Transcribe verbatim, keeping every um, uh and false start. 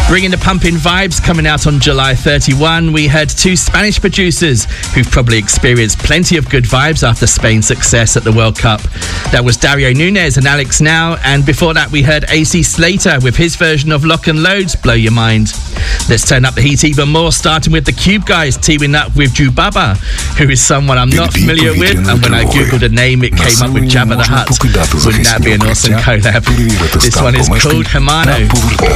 Bringing the pumping vibes, coming out on July thirty-first, we heard two Spanish producers who've probably experienced plenty of good vibes after Spain's success at the World Cup. That was Dario Nunes and Alex Now, and before that we heard A C Slater with his version of Lock and Load's Blow Your Mind. Let's turn up the heat even more, starting with the Cube Guys teaming up with Jubaba, who is someone I'm not familiar with, and when I googled the name it came up with Jabba the Hutt. Wouldn't that be an awesome collab? This one is called Hermano.